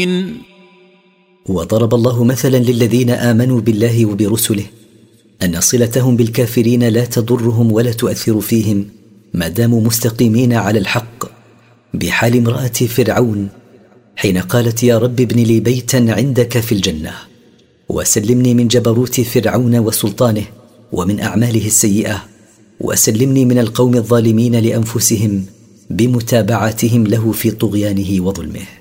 وضرب الله مثلا للذين آمنوا بالله وبرسله أن صلتهم بالكافرين لا تضرهم ولا تؤثر فيهم ما داموا مستقيمين على الحق، بحال امرأة فرعون حين قالت يا رب ابن لي بيتا عندك في الجنة وسلمني من جبروت فرعون وسلطانه ومن أعماله السيئة، وسلمني من القوم الظالمين لأنفسهم بمتابعتهم له في طغيانه وظلمه.